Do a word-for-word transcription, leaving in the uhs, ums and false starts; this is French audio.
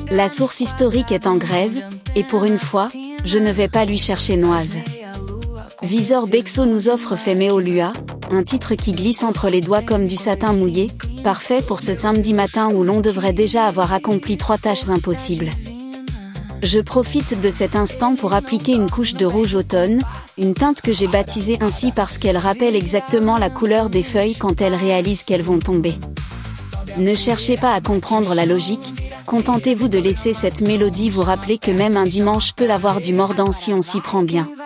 La source historique est en grève, et pour une fois, je ne vais pas lui chercher noise. Visor Bexo nous offre Femeolua, un titre qui glisse entre les doigts comme du satin mouillé, parfait pour ce samedi matin où l'on devrait déjà avoir accompli trois tâches impossibles. Je profite de cet instant pour appliquer une couche de rouge automne, une teinte que j'ai baptisée ainsi parce qu'elle rappelle exactement la couleur des feuilles quand elles réalisent qu'elles vont tomber. Ne cherchez pas à comprendre la logique, contentez-vous de laisser cette mélodie vous rappeler que même un dimanche peut avoir du mordant si on s'y prend bien.